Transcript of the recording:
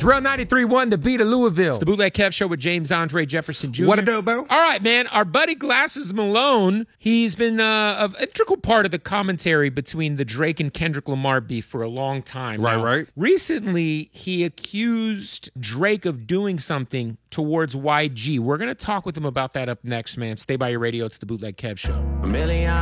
Terrell 93.1, the beat of Louisville. It's the Bootleg Kev Show with James Andre Jefferson Jr. What a dope, Bo? All right, man. Our buddy Glasses Malone, he's been an integral part of the commentary between the Drake and Kendrick Lamar beef for a long time. Right. Recently, he accused Drake of doing something towards YG. We're going to talk with him about that up next, man. Stay by your radio. It's the Bootleg Kev Show. A million